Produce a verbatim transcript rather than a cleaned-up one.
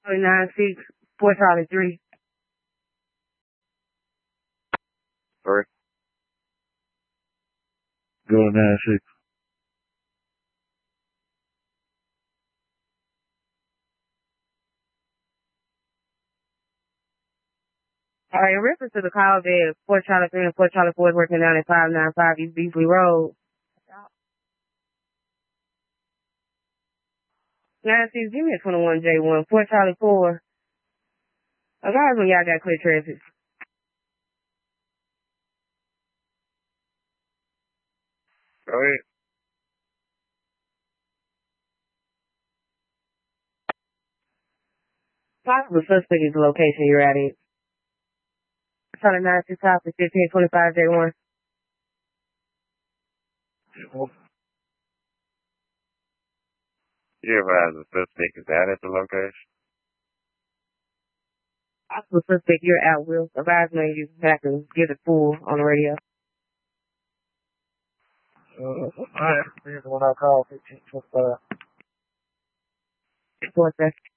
nine six, four Charlie three. Three. Go nine six. All right, in reference to the call that four Charlie three and four Charlie four is working down at five nine five East Beasley Road. nine six, give me a twenty-one J one, four Charlie four. Oh, guys, when y'all got clear traffic. Go ahead. Possible suspect is the location you're at it. Charlie nine six five for fifteen twenty-five J one. You advise the suspect is out at the location? Possible suspect you're out with. Advise me you have to get it full on the radio. Uh, alright, here's the one I called, fifteen twenty-five. Four seconds.